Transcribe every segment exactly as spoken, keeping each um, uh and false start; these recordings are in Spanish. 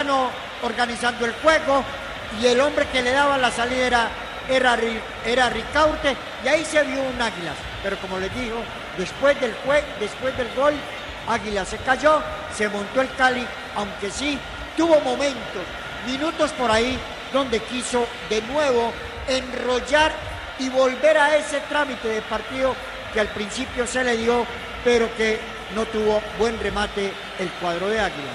Lozano organizando el juego, y el hombre que le daba la salida era, era, era Ricaurte, y ahí se vio un Águilas. Pero como les digo, después del, jue, después del gol, Águilas se cayó, se montó el Cali, aunque sí tuvo momentos, minutos por ahí, donde quiso de nuevo enrollar y volver a ese trámite de partido que al principio se le dio, pero que no tuvo buen remate el cuadro de Águilas.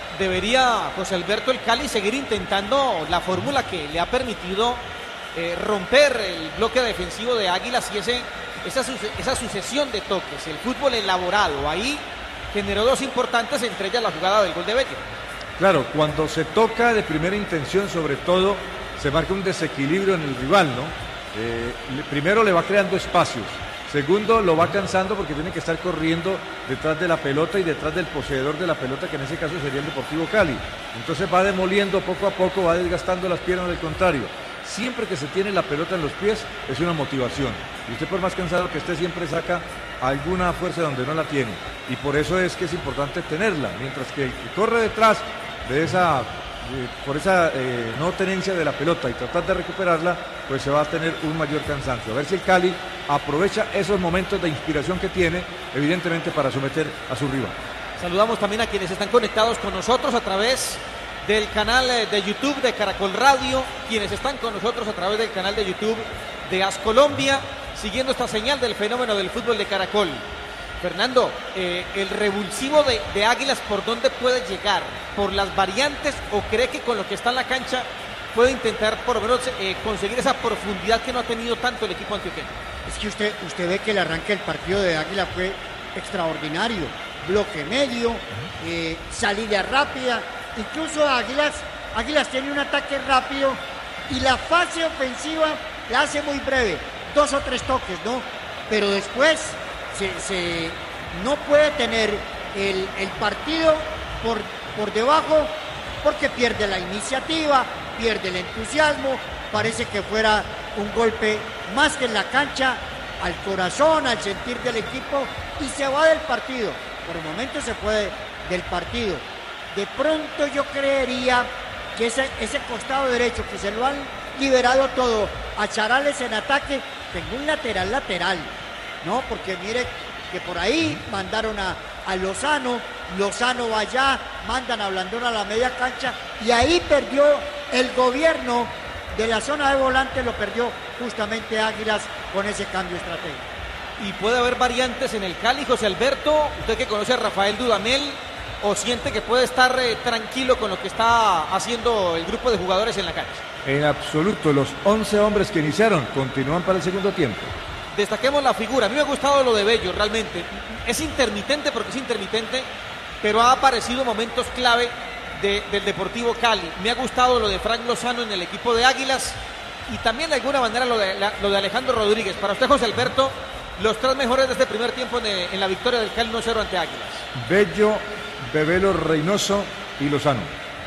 Debería José Alberto el Cali seguir intentando la fórmula que le ha permitido eh, romper el bloque defensivo de Águilas y ese, esa, esa sucesión de toques, el fútbol elaborado. Ahí generó dos importantes, entre ellas la jugada del gol de Bello. Claro, cuando se toca de primera intención, sobre todo, se marca un desequilibrio en el rival, ¿no? Eh, primero le va creando espacios, segundo lo va cansando porque tiene que estar corriendo detrás de la pelota y detrás del poseedor de la pelota, que en ese caso sería el Deportivo Cali. Entonces va demoliendo poco a poco, va desgastando las piernas del contrario. Siempre que se tiene la pelota en los pies es una motivación, y usted, por más cansado que esté, siempre saca alguna fuerza donde no la tiene, y por eso es que es importante tenerla, mientras que el que corre detrás de esa, eh, por esa eh, no tenencia de la pelota y tratar de recuperarla, pues se va a tener un mayor cansancio. A ver si el Cali aprovecha esos momentos de inspiración que tiene, evidentemente, para someter a su rival. Saludamos también a quienes están conectados con nosotros a través del canal de YouTube de Caracol Radio, quienes están con nosotros a través del canal de YouTube de AS Colombia, siguiendo esta señal del fenómeno del fútbol de Caracol. Fernando, eh, el revulsivo de, de Águilas, ¿por dónde puede llegar? ¿Por las variantes o cree que con lo que está en la cancha puede intentar por lo menos eh, conseguir esa profundidad que no ha tenido tanto el equipo antioqueño? Es que usted, usted ve que el arranque del partido de Águila fue extraordinario, bloque medio, eh, salida rápida, incluso Águilas, Águilas tiene un ataque rápido y la fase ofensiva la hace muy breve, dos o tres toques, ¿no? Pero después se, se no puede tener el, el partido por, por debajo, porque pierde la iniciativa, pierde el entusiasmo, parece que fuera un golpe más que en la cancha, al corazón, al sentir del equipo, y se va del partido. Por el momento se fue del partido. De pronto yo creería que ese, ese costado derecho, que se lo han liberado todo a Charales en ataque, tengo un lateral lateral, ¿no? Porque mire que por ahí mandaron a, a Lozano, Lozano va allá, mandan a Blandón a la media cancha, y ahí perdió el gobierno de la zona de volante, lo perdió justamente Águilas con ese cambio estratégico. Y puede haber variantes en el Cali, José Alberto, usted que conoce a Rafael Dudamel, o siente que puede estar eh, tranquilo con lo que está haciendo el grupo de jugadores en la cancha. En absoluto, los once hombres que iniciaron continúan para el segundo tiempo. Destaquemos la figura. A mí me ha gustado lo de Bello, realmente. Es intermitente porque es intermitente, pero ha aparecido momentos clave de, del Deportivo Cali. Me ha gustado lo de Frank Lozano en el equipo de Águilas, y también de alguna manera lo de, la, lo de Alejandro Rodríguez. Para usted, José Alberto, los tres mejores de este primer tiempo en, en la victoria del Cali uno cero ante Águilas. Bello, Bebelo, Reynoso y Lozano.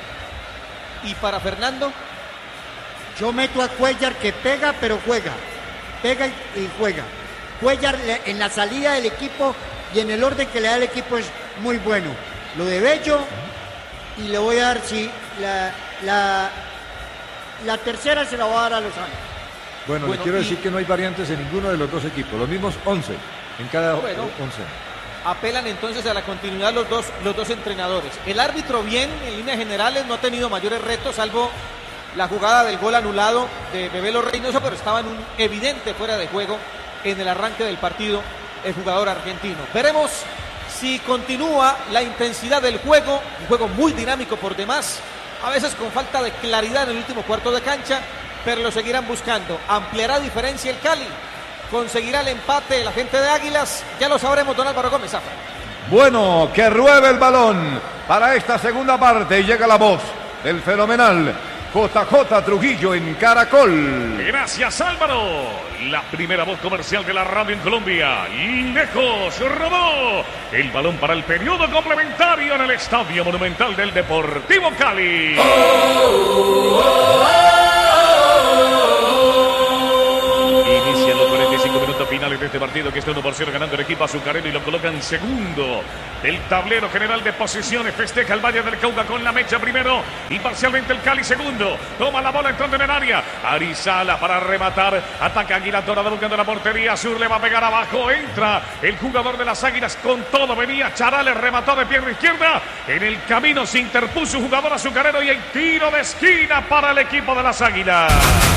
Y para Fernando, yo meto a Cuellar, que pega pero juega, pega y, y juega. Cuellar en la salida del equipo y en el orden que le da el equipo es muy bueno. Lo de Bello, y le voy a dar, sí, la, la, la tercera se la voy a dar a Lozano. Bueno, bueno, le quiero y... decir que no hay variantes en ninguno de los dos equipos, los mismos once en cada bueno, once. Apelan entonces a la continuidad los dos, los dos entrenadores. El árbitro, bien, en líneas generales, no ha tenido mayores retos, salvo la jugada del gol anulado de Bebelo Reynoso, pero estaba en un evidente fuera de juego en el arranque del partido el jugador argentino. Veremos si continúa la intensidad del juego, un juego muy dinámico por demás, a veces con falta de claridad en el último cuarto de cancha, pero lo seguirán buscando. Ampliará diferencia el Cali, conseguirá el empate la gente de Águilas, ya lo sabremos, don Álvaro Gómez Zafra. Bueno, que ruede el balón para esta segunda parte, y llega la voz del fenomenal J J Trujillo en Caracol. Gracias, Álvaro. La primera voz comercial de la radio en Colombia. Lejos robó el balón para el periodo complementario en el Estadio Monumental del Deportivo Cali. Oh, oh, oh, oh, oh. Inician los cuarenta y cinco minutos finales finales de este partido, que está uno por cero ganando el equipo azucarero y lo colocan segundo del tablero general de posiciones. Festeja el Valle del Cauca con la mecha primero y parcialmente el Cali segundo. Toma la bola entrando en el área. Arizala para rematar. Ataca Águila Dorada buscando la portería. Sur le va a pegar abajo. Entra el jugador de las Águilas con todo. Venía Charales, remató de pierna izquierda. En el camino se interpuso un jugador azucarero y hay tiro de esquina para el equipo de las Águilas.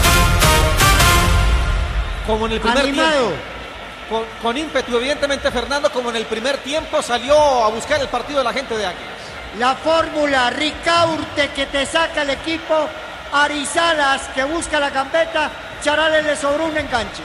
Como en el primer Animado. tiempo. Con, con ímpetu, evidentemente, Fernando, como en el primer tiempo salió a buscar el partido de la gente de Águilas. La fórmula Ricaurte que te saca el equipo, Arizalas que busca la gambeta, Charales le sobró un enganche.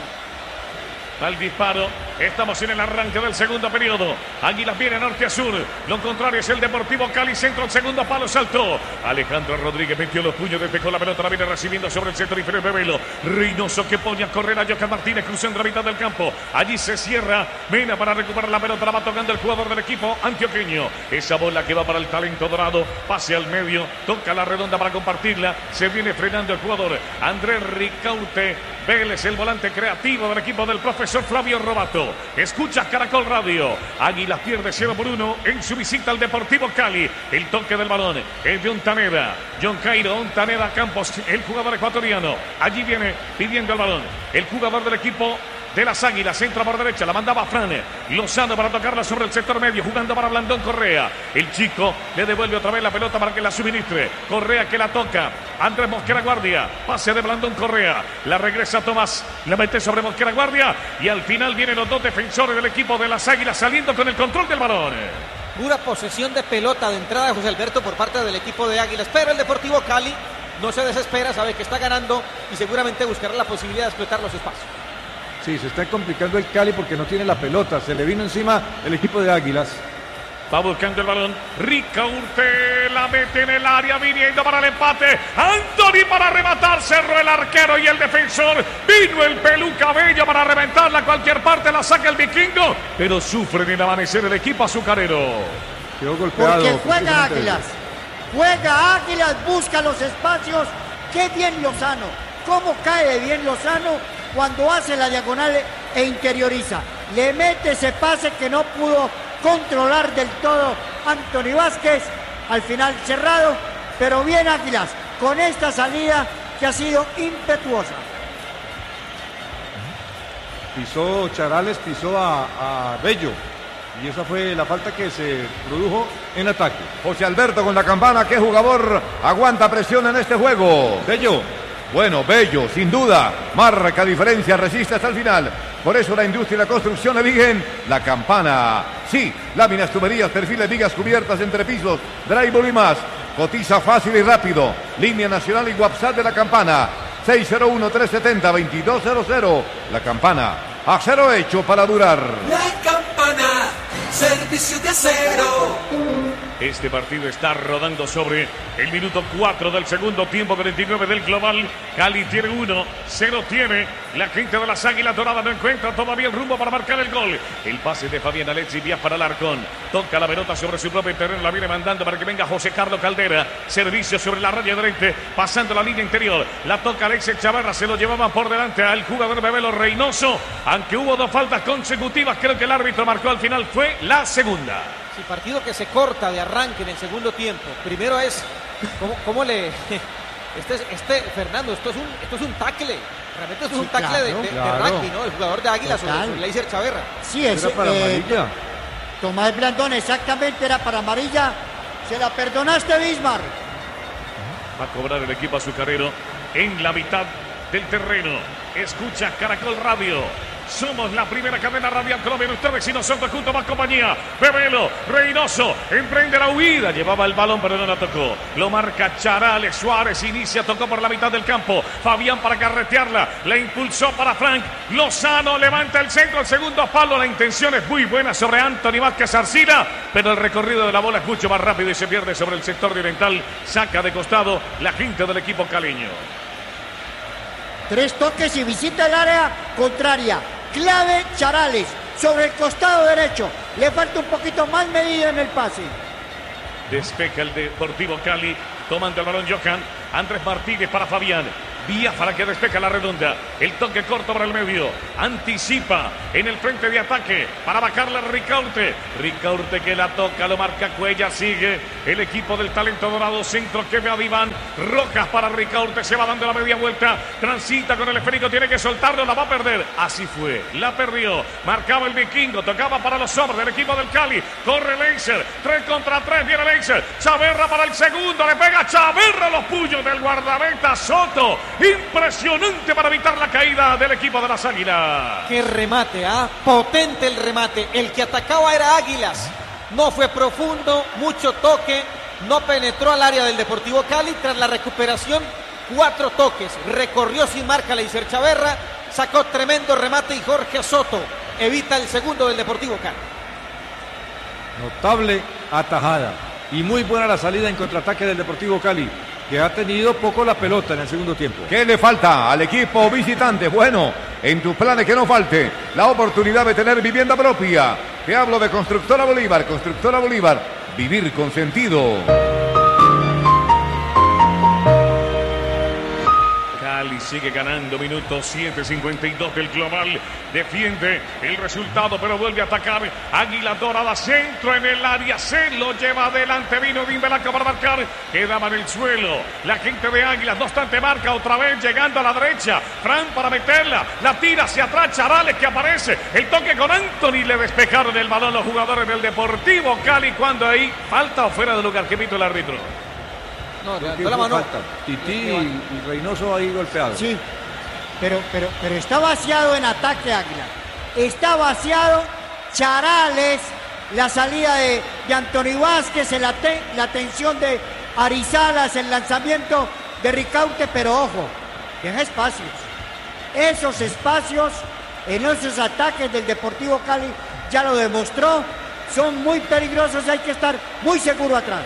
Al disparo, estamos en el arranque del segundo periodo. Águilas viene norte a sur. Lo contrario es el Deportivo Cali. Centro al segundo palo, saltó. Alejandro Rodríguez metió los puños, despejó la pelota, la viene recibiendo sobre el centro inferior Bebelo. Reynoso que pone a correr a Johan Martínez, cruzando la mitad del campo. Allí se cierra. Mena para recuperar la pelota, la va tocando el jugador del equipo antioqueño. Esa bola que va para el talento dorado. Pase al medio, toca la redonda para compartirla. Se viene frenando el jugador Andrés Ricaurte Vélez, el volante creativo del equipo del profesor Flavio Robato. Escucha Caracol Radio. Águilas pierde cero por uno en su visita al Deportivo Cali. El toque del balón es de Ontaneda. John Cairo, Ontaneda Campos, el jugador ecuatoriano. Allí viene pidiendo el balón el jugador del equipo de las Águilas. Entra por derecha, la mandaba Fran Lozano para tocarla sobre el sector medio, jugando para Blandón Correa. El chico le devuelve otra vez la pelota para que la suministre. Correa que la toca. Andrés Mosquera Guardia. Pase de Blandón Correa. La regresa Tomás. La mete sobre Mosquera Guardia. Y al final vienen los dos defensores del equipo de las Águilas saliendo con el control del balón. Pura posesión de pelota de entrada de José Alberto por parte del equipo de Águilas. Pero el Deportivo Cali no se desespera, sabe que está ganando y seguramente buscará la posibilidad de explotar los espacios. Sí, se está complicando el Cali porque no tiene la pelota. Se le vino encima el equipo de Águilas. Va buscando el balón. Ricaurte la mete en el área, viniendo para el empate. Anthony para rematar. Cerró el arquero y el defensor. Vino el Pelú Cabello para reventarla a cualquier parte. La saca el vikingo. Pero sufre en el amanecer el equipo azucarero. Quedó golpeado. Porque juega Águilas. Juega Águilas, busca los espacios. Qué bien Lozano. Cómo cae de bien Lozano cuando hace la diagonal e interioriza. Le mete ese pase que no pudo controlar del todo Anthony Vázquez. Al final cerrado, pero bien Águilas con esta salida que ha sido impetuosa. Pisó Charales, pisó a, a Bello. Y esa fue la falta que se produjo en ataque. José Alberto con la campana. ¿Qué jugador aguanta presión en este juego? Bello. Bueno, Bello, sin duda, marca diferencia, resiste hasta el final. Por eso la industria y la construcción eligen la campana. Sí, láminas, tuberías, perfiles, vigas cubiertas, entrepisos, drywall y más. Cotiza fácil y rápido. Línea nacional y WhatsApp de la campana. seis cero uno, tres siete cero, dos dos cero cero. La campana, acero hecho para durar. La campana, servicio de acero. Este partido está rodando sobre el minuto cuatro del segundo tiempo, cuarenta y nueve del global. Cali tiene uno, cero tiene. La gente de las Águilas Doradas no encuentra todavía el rumbo para marcar el gol. El pase de Fabián Alexis Díaz para Alarcón. Toca la pelota sobre su propio terreno, la viene mandando para que venga José Carlos Caldera. Servicio sobre la raya derecha, pasando la línea interior. La toca Alexis Chavarra, se lo llevaban por delante al jugador Bebelo Reynoso. Aunque hubo dos faltas consecutivas, creo que el árbitro marcó al final, fue la segunda. Sí, partido que se corta de arranque en el segundo tiempo. Primero es, ¿cómo, cómo le...? Este, es, este, Fernando, esto es un, esto es un tackle. Realmente esto es Sí, un tackle claro, de, de, claro. de rugby, ¿no? El jugador de Águilas sobre, Total. sobre Leiser Chaverra. Sí, es, Era para eh, amarilla. Tomás Blandón exactamente era para amarilla. Se la perdonaste, Bismarck. Va a cobrar el equipo azucarero en la mitad del terreno. Escucha Caracol Radio. Somos la primera cadena radial colombiana. Ustedes y nosotros junto a más compañía. Bebelo, Reynoso, emprende la huida. Llevaba el balón, pero no la tocó. Lo marca Charales. Suárez inicia, tocó por la mitad del campo. Fabián para carretearla. La impulsó para Frank. Lozano levanta el centro, el segundo palo. La intención es muy buena sobre Anthony Vázquez Arcila, pero el recorrido de la bola es mucho más rápido y se pierde sobre el sector de oriental. Saca de costado la gente del equipo caleño. Tres toques y visita el área contraria. Clave Charales sobre el costado derecho. Le falta un poquito más medida en el pase. Despeja el Deportivo Cali, tomando el balón Johan. Andrés Martínez para Fabián. Biafara que despeja la redonda. El toque corto para el medio. Anticipa en el frente de ataque para bajarle a Ricaurte. Ricaurte que la toca, lo marca Cuellar. Sigue el equipo del talento dorado. Centro que ve a Diván. Rojas para Ricaurte. Se va dando la media vuelta. Transita con el esférico. Tiene que soltarlo. La va a perder. Así fue. La perdió. Marcaba el vikingo. Tocaba para los hombres del equipo del Cali. Corre Leiser. Tres contra tres. Viene Leiser. Chaverra para el segundo. Le pega Chaverra a los puños del guardameta Soto. Impresionante para evitar la caída del equipo de las Águilas. Qué remate, ¿ah? Potente el remate. El que atacaba era Águilas. No fue profundo, mucho toque. No penetró al área del Deportivo Cali. Tras la recuperación, cuatro toques. Recorrió sin marca Leiser Chaverra. Sacó tremendo remate y Jorge Soto evita el segundo del Deportivo Cali. Notable atajada. Y muy buena la salida en contraataque del Deportivo Cali, que ha tenido poco la pelota en el segundo tiempo. ¿Qué le falta al equipo visitante? Bueno, en tus planes que no falte la oportunidad de tener vivienda propia. Te hablo de Constructora Bolívar. Constructora Bolívar, vivir con sentido. Cali sigue ganando, minuto siete cincuenta y dos del global. Defiende el resultado, pero vuelve a atacar. Águila Dorada, centro en el área, se lo lleva adelante. Vino Dimbelaca para marcar, quedaba en el suelo. La gente de Águilas, no obstante, marca otra vez, llegando a la derecha. Fran para meterla, la tira hacia atrás. Charales que aparece. El toque con Anthony, le despejaron el balón los jugadores del Deportivo Cali. Cuando ahí falta o fuera de lugar, que pito el árbitro. No, levantó la mano. Falta. Tití y, y Reynoso ahí golpeado. Sí, pero, pero, pero está vaciado en ataque Águila. Está vaciado. Charales, la salida de, de Anthony Vázquez, la, te, la atención de Arizalas, el lanzamiento de Ricaurte, pero ojo, deja espacios. Esos espacios en esos ataques del Deportivo Cali ya lo demostró. Son muy peligrosos, hay que estar muy seguro atrás.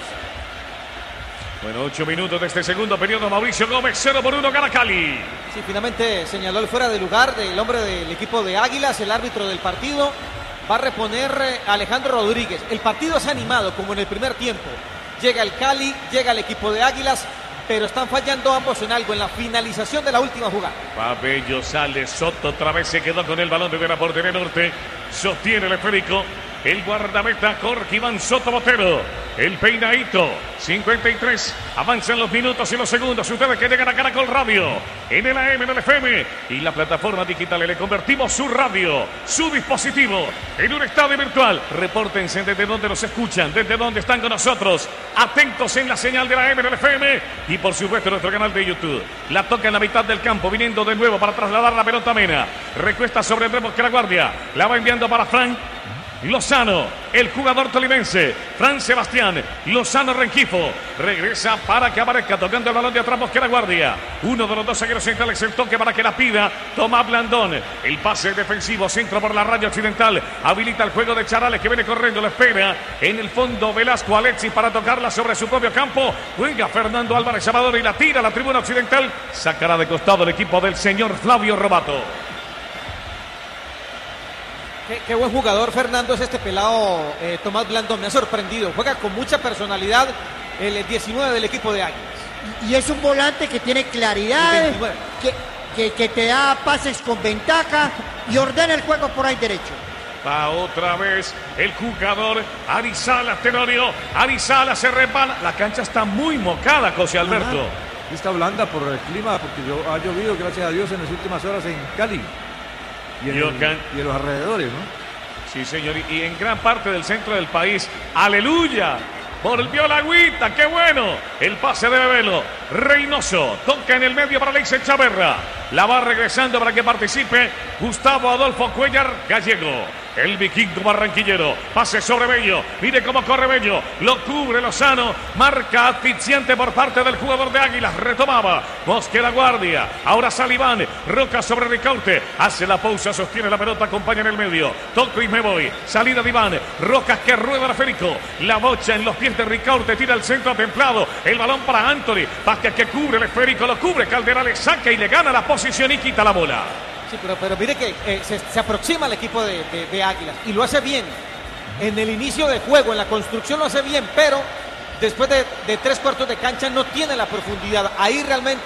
Bueno, ocho minutos de este segundo periodo. Mauricio Gómez, cero por uno, gana Cali. Sí, finalmente señaló el fuera de lugar del hombre del equipo de Águilas, el árbitro del partido. Va a reponer Alejandro Rodríguez. El partido es animado, como en el primer tiempo. Llega el Cali, llega el equipo de Águilas, pero están fallando ambos en algo, en la finalización de la última jugada. Pabello sale, Soto otra vez se quedó con el balón de la portería norte. Sostiene el esférico. El guardameta Jorge Iván Soto Botero. El peinadito. cincuenta y tres. Avanzan los minutos y los segundos. Ustedes que llegan a Caracol Radio. En el A M, en el F M. Y la plataforma digital. Le convertimos su radio, su dispositivo, en un estadio virtual. Repórtense desde donde nos escuchan, desde donde están con nosotros. Atentos en la señal de la A M, en el F M. Y por supuesto nuestro canal de YouTube. La toca en la mitad del campo. Viniendo de nuevo para trasladar la pelota a Mena. Recuesta sobre Andrés Mosquera Guardia. La va enviando para Frank Lozano, el jugador tolimense. Fran Sebastián Lozano Rengifo regresa para que aparezca tocando el balón de atrás Mosquera Guardia. Uno de los dos zagueros centrales, el toque para que la pida Tomás Blandón. El pase defensivo, centro por la raya occidental. Habilita el juego de Charales que viene corriendo, la espera en el fondo Velasco Alexis para tocarla sobre su propio campo. Juega Fernando Álvarez Amador y la tira a la tribuna occidental. Sacará de costado el equipo del señor Flavio Robato. Qué, qué buen jugador, Fernando, es este pelado eh, Tomás Blandón. Me ha sorprendido. Juega con mucha personalidad el diecinueve del equipo de Águilas. Y, y es un volante que tiene claridad, que, que, que te da pases con ventaja y ordena el juego por ahí derecho. Va otra vez el jugador Arizalas Tenorio. Arizalas se repala. La cancha está muy mocada, José Alberto. Ajá. Está blanda por el clima, porque yo, ha llovido, gracias a Dios, en las últimas horas en Cali. Y en, el, y en los alrededores, ¿no? Sí, señor, y en gran parte del centro del país. ¡Aleluya! Volvió la agüita, ¡qué bueno! El pase de Bebelo. Reynoso toca en el medio para Leiser Chaverra. La va regresando para que participe Gustavo Adolfo Cuellar Gallego. El vikingo barranquillero. Pase sobre Bello. Mire cómo corre Bello. Lo cubre Lozano. Marca asfixiante por parte del jugador de Águilas. Retomaba Mosquera Guardia. Ahora Saliván. Roca sobre Ricaurte. Hace la pausa. Sostiene la pelota. Acompaña en el medio. Toco y me voy. Salida de Iván. Rocas que rueda la Férico. La bocha en los pies de Ricaurte. Tira el centro templado. El balón para Anthony. Vázquez que cubre el esférico. Lo cubre. Caldera le saca y le gana la posición y quita la bola. Sí, pero, pero mire que eh, se, se aproxima al equipo de, de, de Águilas y lo hace bien. En el inicio de juego, en la construcción lo hace bien, pero después de, de tres cuartos de cancha no tiene la profundidad. Ahí realmente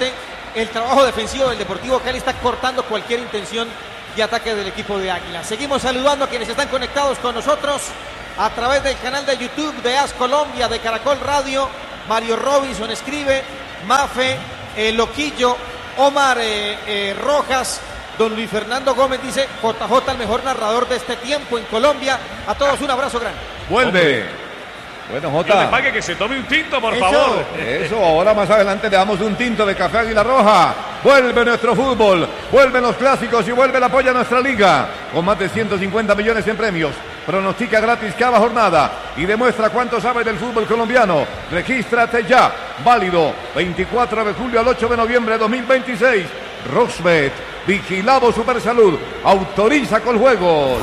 el trabajo defensivo del Deportivo Cali está cortando cualquier intención de ataque del equipo de Águila. Seguimos saludando a quienes están conectados con nosotros a través del canal de YouTube de A S Colombia, de Caracol Radio. Mario Robinson escribe, Mafe, eh, Loquillo, Omar eh, eh, Rojas, don Luis Fernando Gómez dice, J J el mejor narrador de este tiempo en Colombia. A todos un abrazo grande. Vuelve. Bueno, Que le Jota. pague, que se tome un tinto, por Eso. favor. Eso, ahora más adelante le damos un tinto de café Águila Roja. Vuelve nuestro fútbol, vuelven los clásicos y vuelve el apoyo a nuestra liga. Con más de ciento cincuenta millones en premios. Pronostica gratis cada jornada y demuestra cuánto sabe del fútbol colombiano. Regístrate ya. Válido veinticuatro de julio al ocho de noviembre de dos mil veintiséis. Roxbet, Vigilado Supersalud, autoriza con juegos.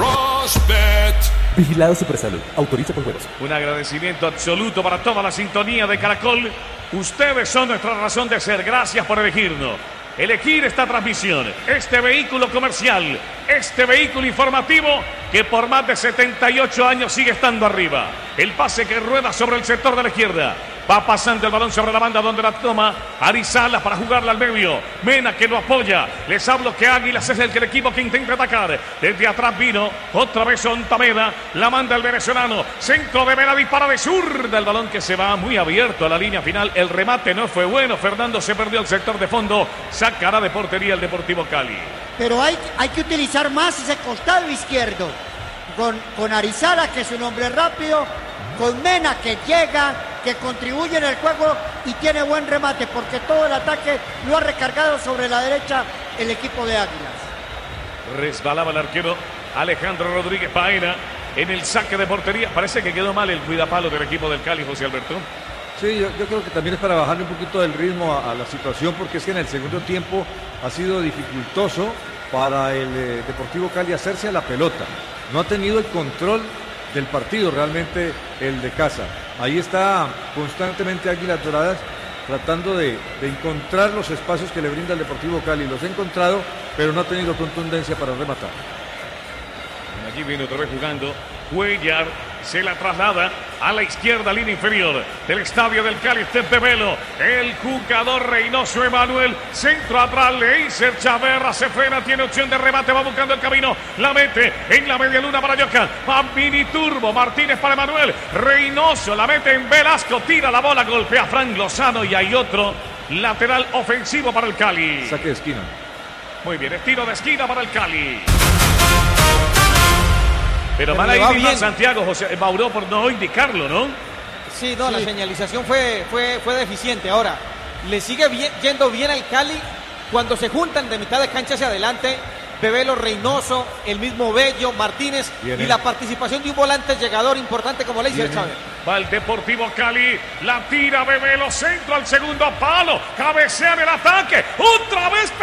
Vigilado Supersalud. Autoriza con juegos. Un agradecimiento absoluto para toda la sintonía de Caracol. Ustedes son nuestra razón de ser. Gracias por elegirnos. Elegir esta transmisión, este vehículo comercial, este vehículo informativo que por más de setenta y ocho años sigue estando arriba. El pase que rueda sobre el sector de la izquierda. Va pasando el balón sobre la banda donde la toma Arizala para jugarla al medio. Mena que lo apoya. Les hablo que Águilas es el, que el equipo que intenta atacar. Desde atrás vino otra vez Ontameda. La manda el venezolano. Centro de Mena, dispara de zurda. El balón que se va muy abierto a la línea final. El remate no fue bueno. Fernando se perdió el sector de fondo. Sacará de portería el Deportivo Cali. Pero hay, hay que utilizar más ese costado izquierdo. Con, con Arizala, que es un hombre rápido. Con Mena, que llega, que contribuye en el juego y tiene buen remate, porque todo el ataque lo ha recargado sobre la derecha el equipo de Águilas. Resbalaba el arquero Alejandro Rodríguez Paena en el saque de portería. Parece que quedó mal el cuidapalo del equipo del Cali, José Alberto. Sí, yo, yo creo que también es para bajarle un poquito del ritmo a, a la situación, porque es que en el segundo tiempo ha sido dificultoso para el eh, Deportivo Cali hacerse a la pelota. No ha tenido el control del partido realmente el de casa. Ahí está constantemente Águilas Doradas tratando de, de encontrar los espacios que le brinda el Deportivo Cali. Los ha encontrado, pero no ha tenido contundencia para rematar. Aquí viene otra vez jugando Cuellar, se la traslada a la izquierda, línea inferior del estadio del Cali, Estep Velo. El jugador Reynoso Emanuel, centro atrás, Leiser Chaverra se frena, tiene opción de remate, va buscando el camino, la mete en la media luna para Yocan, va mini turbo, Martínez para Emanuel, Reynoso la mete en Velasco, tira la bola, golpea a Frank Lozano y hay otro lateral ofensivo para el Cali. Saque de esquina. Muy bien, estilo de esquina para el Cali. Pero, Pero mal le ahí va misma bien. Santiago, José Mauro, por no indicarlo, ¿no? Sí, no, Sí. la señalización fue, fue, fue deficiente. Ahora, le sigue bien, yendo bien al Cali cuando se juntan de mitad de cancha hacia adelante Bebelo, Reynoso, el mismo Bello, Martínez Viene. y la participación de un volante llegador importante como Leiser Viene. Chávez. Va el Deportivo Cali, la tira Bebelo, centro al segundo palo, cabecea en el ataque, otra vez